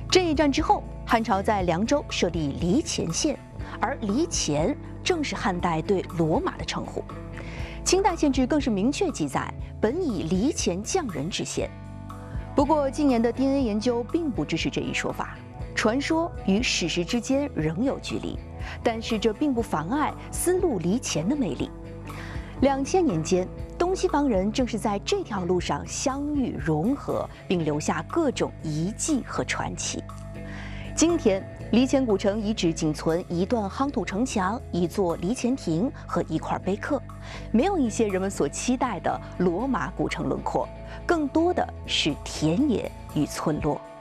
这一战之后，汉朝在凉州设立黎前县，而黎前正是汉代对罗马的称呼。清代县志更是明确记载，本以黎前匠人之县。不过，近年的 DNA 研究并不支持这一说法，传说与史实之间仍有距离，但是这并不妨碍丝路黎前的魅力。2000年间，东西方人正是在这条路上相遇融合，并留下各种遗迹和传奇。今天，黎前古城遗址仅存一段夯土城墙、一座黎前亭和一块碑刻，没有一些人们所期待的罗马古城轮廓，更多的是田野与村落。